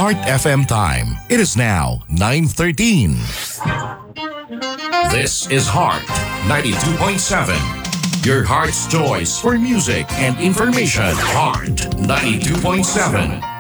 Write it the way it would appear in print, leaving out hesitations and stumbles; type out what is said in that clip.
Heart FM time. It is now 9:13. This is Heart 92.7. Your heart's choice for music and information. Heart 92.7.